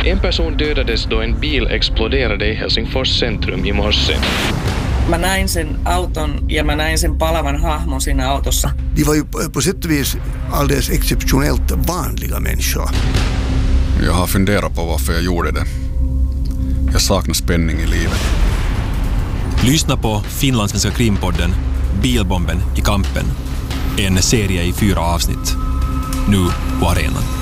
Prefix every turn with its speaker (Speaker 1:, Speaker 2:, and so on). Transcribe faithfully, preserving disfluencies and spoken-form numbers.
Speaker 1: En person dödades då en bil exploderade i Helsingfors centrum i morse.
Speaker 2: Mä näin sen auton ja mä näin sen palavan hahmon siinä autossa.
Speaker 3: De var ju på sätt och vis alldeles exceptionellt vanliga människor.
Speaker 4: Jag har funderat på varför jag gjorde det. Jag saknar spänning i livet.
Speaker 5: Lyssna på finlandssvenska krimpodden Bilbomben i kampen. En serie i fyra avsnitt. Nu på arenan.